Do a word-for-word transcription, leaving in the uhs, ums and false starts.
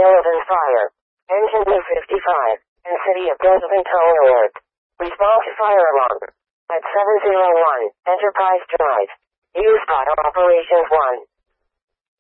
Sullivan Fire. Engine B fifty-five. And City of Pleasanton Tow Alert. Respond to fire alarm. At seven oh one, Enterprise Drive. U-Spot Operations one.